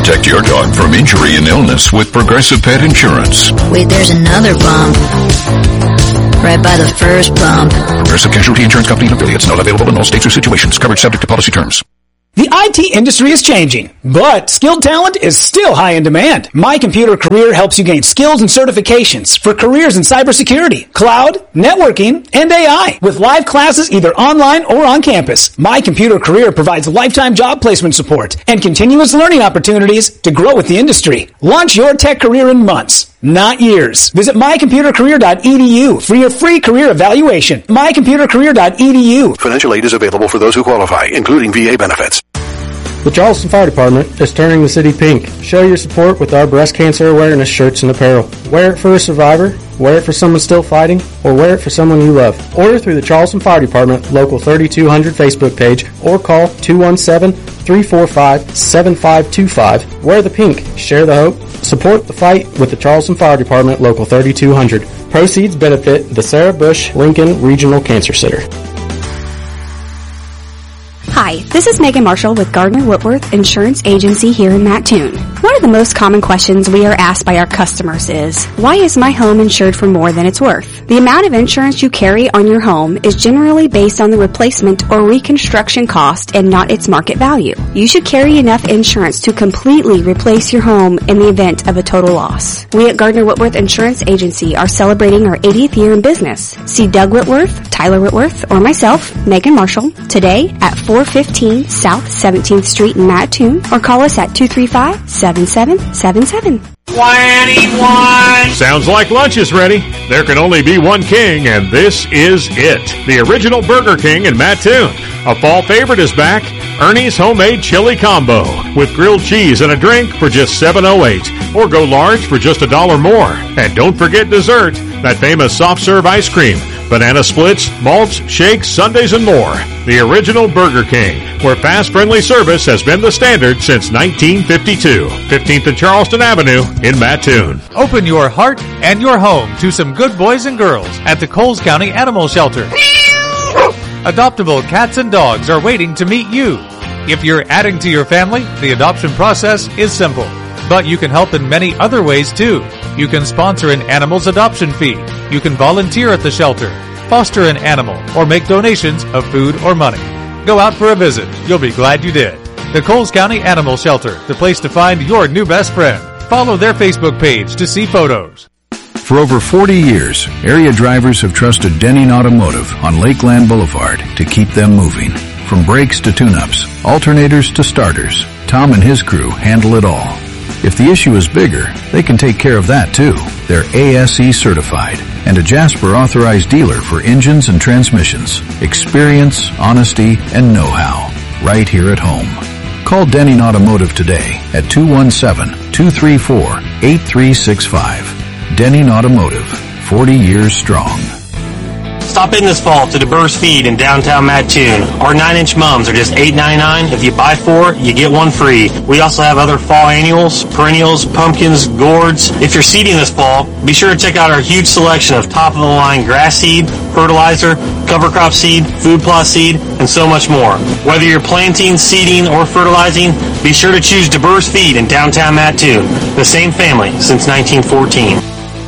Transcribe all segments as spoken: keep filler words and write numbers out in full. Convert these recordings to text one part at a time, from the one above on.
Protect your dog from injury and illness with Progressive Pet Insurance. Wait, there's another bump. Right by the first bump. Progressive Casualty Insurance Company and affiliates. Not available in all states or situations. Coverage subject to policy terms. The I T industry is changing, but skilled talent is still high in demand. My Computer Career helps you gain skills and certifications for careers in cybersecurity, cloud, networking, and A I. With live classes either online or on campus, My Computer Career provides lifetime job placement support and continuous learning opportunities to grow with the industry. Launch your tech career in months, not years. Visit my computer career dot e d u for your free career evaluation. my computer career dot e d u. Financial aid is available for those who qualify, including V A benefits. The Charleston Fire Department is turning the city pink. Show your support with our breast cancer awareness shirts and apparel. Wear it for a survivor, wear it for someone still fighting, or wear it for someone you love. Order through the Charleston Fire Department Local thirty-two hundred Facebook page or call two one seven, three four five, seven five two five. Wear the pink. Share the hope. Support the fight with the Charleston Fire Department Local thirty-two hundred. Proceeds benefit the Sarah Bush Lincoln Regional Cancer Center. Hi, this is Megan Marshall with Gardner Whitworth Insurance Agency here in Mattoon. One of the most common questions we are asked by our customers is, why is my home insured for more than it's worth? The amount of insurance you carry on your home is generally based on the replacement or reconstruction cost and not its market value. You should carry enough insurance to completely replace your home in the event of a total loss. We at Gardner Whitworth Insurance Agency are celebrating our eightieth year in business. See Doug Whitworth, Tyler Whitworth, or myself, Megan Marshall, today at four fifteen South seventeenth Street in Mattoon, or call us at two three five, seven seven seven seven. twenty-one Sounds like lunch is ready. There can only be one king, and this is it. The original Burger King in Mattoon. A fall favorite is back. Ernie's Homemade Chili Combo with grilled cheese and a drink for just seven oh eight, or go large for just a dollar more. And don't forget dessert, that famous soft serve ice cream, banana splits, malts, shakes, sundaes, and more. The original Burger King, where fast, friendly service has been the standard since nineteen fifty-two. fifteenth and Charleston Avenue in Mattoon. Open your heart and your home to some good boys and girls at the Coles County Animal Shelter. Adoptable cats and dogs are waiting to meet you. If you're adding to your family, the adoption process is simple. But you can help in many other ways too. You can sponsor an animal's adoption fee. You can volunteer at the shelter, foster an animal, or make donations of food or money. Go out for a visit. You'll be glad you did. The Coles County Animal Shelter, the place to find your new best friend. Follow their Facebook page to see photos. For over forty years, area drivers have trusted Denning Automotive on Lakeland Boulevard to keep them moving. From brakes to tune-ups, alternators to starters, Tom and his crew handle it all. If the issue is bigger, they can take care of that too. They're A S E certified and a Jasper authorized dealer for engines and transmissions. Experience, honesty, and know-how right here at home. Call Denning Automotive today at two one seven, two three four, eight three six five. Denning Automotive, forty years strong. Stop in this fall to DeBurse Feed in downtown Mattoon. Our nine inch mums are just eight ninety-nine. If you buy four, you get one free. We also have other fall annuals, perennials, pumpkins, gourds. If you're seeding this fall, be sure to check out our huge selection of top-of-the-line grass seed, fertilizer, cover crop seed, food plot seed, and so much more. Whether you're planting, seeding, or fertilizing, be sure to choose DeBurse Feed in downtown Mattoon. The same family since nineteen fourteen.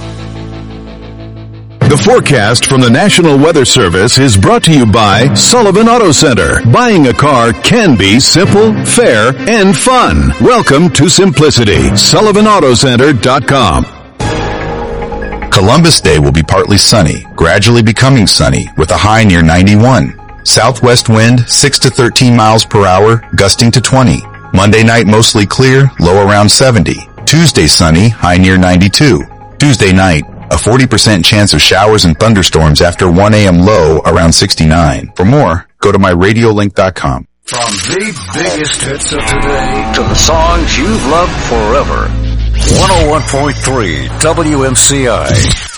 The forecast from the National Weather Service is brought to you by Sullivan Auto Center. Buying a car can be simple, fair, and fun. Welcome to simplicity. Sullivan Auto Center dot com. Columbus Day will be partly sunny, gradually becoming sunny with a high near ninety-one. Southwest wind six to thirteen miles per hour, gusting to twenty. Monday night mostly clear, low around seventy. Tuesday sunny, high near ninety-two. Tuesday night, a forty percent chance of showers and thunderstorms after one a.m. low around sixty-nine. For more, go to my radio link dot com. From the biggest hits of today to the songs you've loved forever. one oh one point three W M C I.